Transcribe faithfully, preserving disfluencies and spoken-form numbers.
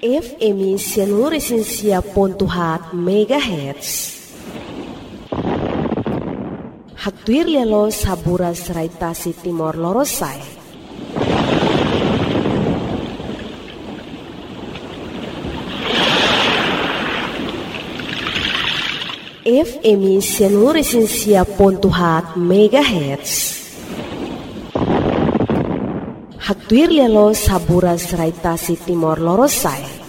F M seluruh Resensia Pontuhat Megahertz. Haktuir lelo sabura seraitasi Timor Lorosai. F M seluruh Resensia Pontuhat Megahertz. Haktuir lelo sabura seraitasi Timor Lorosai.